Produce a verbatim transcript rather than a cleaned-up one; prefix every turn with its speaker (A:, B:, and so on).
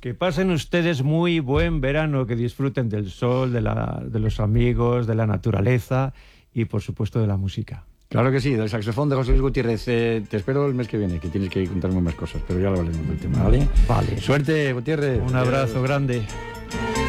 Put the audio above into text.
A: Que pasen ustedes muy buen verano, que disfruten del sol, de, la, de los amigos, de la naturaleza y, por supuesto, de la música.
B: Claro que sí, del saxofón de José Luis Gutiérrez. Eh, te espero el mes que viene, que tienes que contarme más cosas, pero ya lo hablaremos del tema, ¿vale?
A: Vale.
B: Suerte, Gutiérrez.
A: Un abrazo grande.